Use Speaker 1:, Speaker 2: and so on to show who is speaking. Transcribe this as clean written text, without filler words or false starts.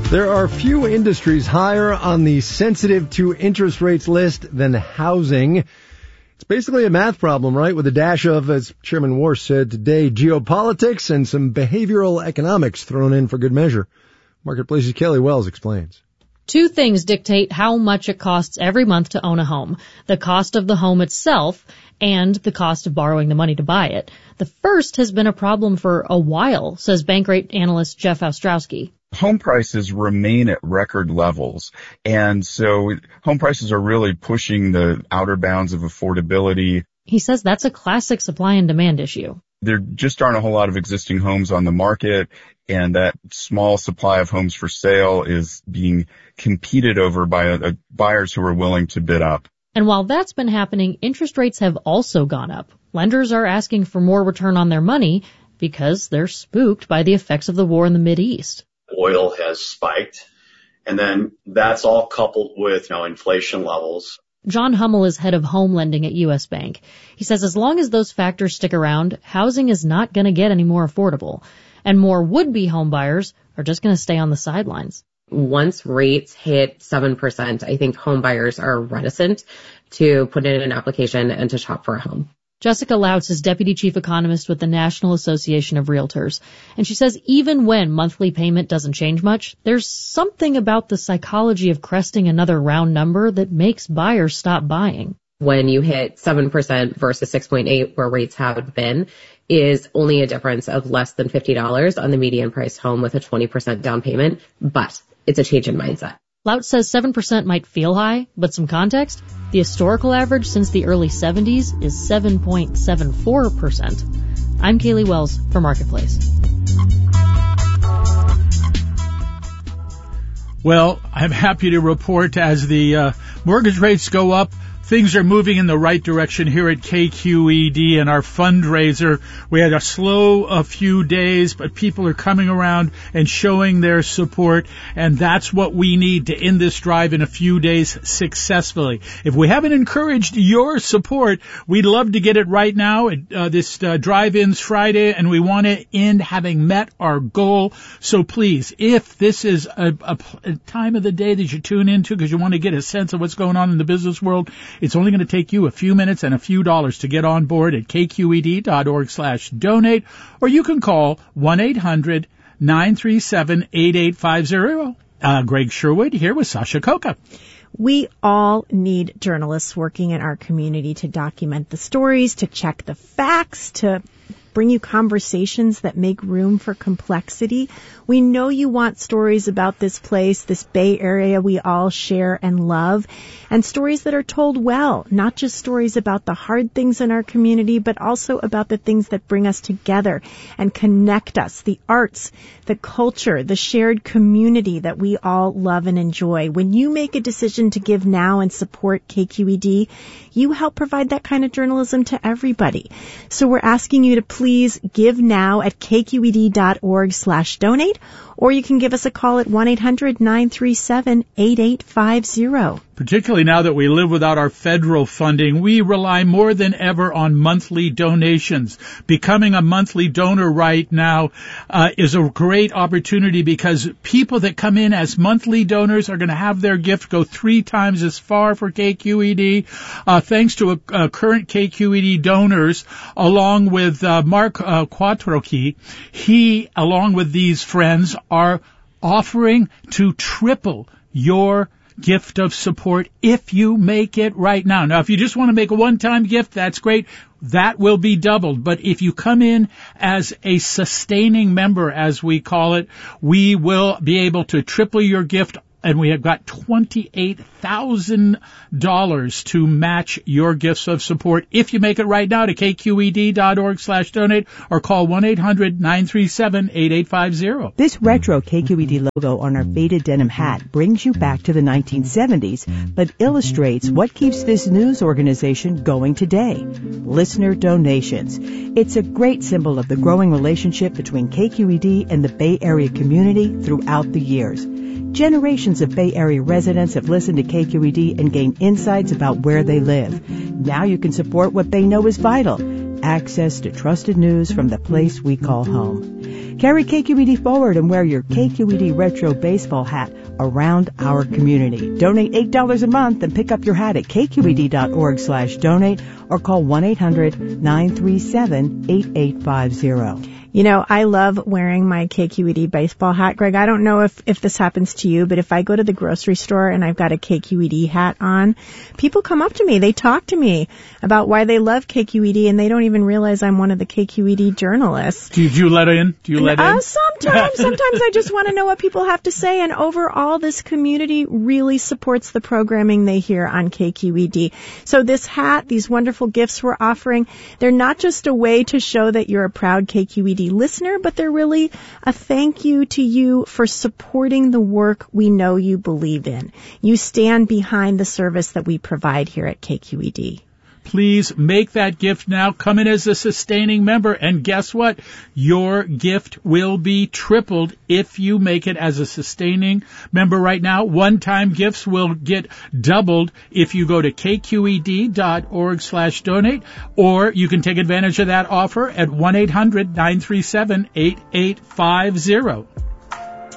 Speaker 1: There are few industries higher on the sensitive to interest rates list than housing. It's basically a math problem, right? With a dash of, as Chairman Warsh said today, geopolitics and some behavioral economics thrown in for good measure. Marketplace's Kelly Wells explains.
Speaker 2: Two things dictate how much it costs every month to own a home. The cost of the home itself and the cost of borrowing the money to buy it. The first has been a problem for a while, says Bankrate analyst Jeff Ostrowski.
Speaker 3: Home prices remain at record levels, and so home prices are really pushing the outer bounds of affordability.
Speaker 2: He says that's a classic supply and demand issue.
Speaker 3: There just aren't a whole lot of existing homes on the market, and that small supply of homes for sale is being competed over by buyers who are willing to bid up.
Speaker 2: And while that's been happening, interest rates have also gone up. Lenders are asking for more return on their money because they're spooked by the effects of the war in the Mideast.
Speaker 4: Oil has spiked, and then that's all coupled with, inflation levels.
Speaker 2: John Hummel is head of home lending at U.S. Bank. He says as long as those factors stick around, housing is not going to get any more affordable, and more would-be home buyers are just going to stay on the sidelines.
Speaker 5: Once rates hit 7%, I think home buyers are reticent to put in an application and to shop for a home.
Speaker 2: Jessica Lautz is deputy chief economist with the National Association of Realtors, and she says even when monthly payment doesn't change much, there's something about the psychology of cresting another round number that makes buyers stop buying.
Speaker 5: When you hit 7% versus 6.8% where rates have been, is only a difference of less than $50 on the median price home with a 20% down payment, but it's a change in mindset.
Speaker 2: Lautz says 7% might feel high, but some context, the historical average since the early 70s is 7.74%. I'm Kaylee Wells for Marketplace.
Speaker 6: Well, I'm happy to report as the mortgage rates go up, things are moving in the right direction here at KQED and our fundraiser. We had a slow few days, but people are coming around and showing their support, and that's what we need to end this drive in a few days successfully. If we haven't encouraged your support, we'd love to get it right now. This drive ends Friday, and we want to end having met our goal. So please, if this is a time of the day that you tune into because you want to get a sense of what's going on in the business world, it's only going to take you a few minutes and a few dollars to get on board at kqed.org/donate, or you can call 1-800-937-8850. Greg Sherwood here with Sasha Coca.
Speaker 7: We all need journalists working in our community to document the stories, to check the facts, to bring you conversations that make room for complexity. We know you want stories about this place, this Bay Area we all share and love, and stories that are told well, not just stories about the hard things in our community, but also about the things that bring us together and connect us, the arts, the culture, the shared community that we all love and enjoy. When you make a decision to give now and support KQED, you help provide that kind of journalism to everybody. So we're asking you to please give now at kqed.org/donate, or you can give us a call at 1-800-937-8850.
Speaker 6: Particularly now that we live without our federal funding, we rely more than ever on monthly donations. Becoming a monthly donor right now is a great opportunity because people that come in as monthly donors are going to have their gift go 3 times as far for KQED. Thanks to current KQED donors, along with Mark Quattrochi, he, along with these friends, are offering to triple your gift of support if you make it right now. Now, if you just want to make a one-time gift, that's great. That will be doubled. But if you come in as a sustaining member, as we call it, we will be able to triple your gift. And we have got $28,000 to match your gifts of support if you make it right now to kqed.org/donate or call 1-800-937-8850.
Speaker 8: This retro KQED logo on our faded denim hat brings you back to the 1970s, but illustrates what keeps this news organization going today. Listener donations. It's a great symbol of the growing relationship between KQED and the Bay Area community throughout the years. Generations of Bay Area residents have listened to KQED and gained insights about where they live. Now you can support what they know is vital. access to trusted news from the place we call home. Carry KQED forward and wear your KQED Retro Baseball hat around our community. Donate $8 a month and pick up your hat at kqed.org/donate or call 1-800-937-8850.
Speaker 7: You know, I love wearing my KQED baseball hat. Greg, I don't know if this happens to you, but if I go to the grocery store and I've got a KQED hat on, people come up to me. They talk to me about why they love KQED, and they don't even realize I'm one of the KQED journalists.
Speaker 6: Did you let in? Do you let in?
Speaker 7: Sometimes I just want to know what people have to say, and overall, this community really supports the programming they hear on KQED. So this hat, these wonderful gifts we're offering, they're not just a way to show that you're a proud KQED listener, but they're really a thank you to you for supporting the work we know you believe in. You stand behind the service that we provide here at KQED.
Speaker 6: Please make that gift now. Come in as a sustaining member, and guess what? Your gift will be tripled if you make it as a sustaining member right now. One-time gifts will get doubled if you go to kqed.org/donate, or you can take advantage of that offer at 1-800-937-8850.